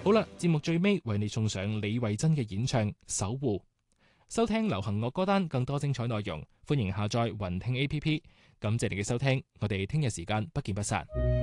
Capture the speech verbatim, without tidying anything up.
好啦，節目最尾為你送上李慧珍嘅演唱《守護》。收聽流行樂歌單，更多精彩內容，歡迎下載雲聽 A P P。感謝你嘅收聽，我哋聽日時間不見不散。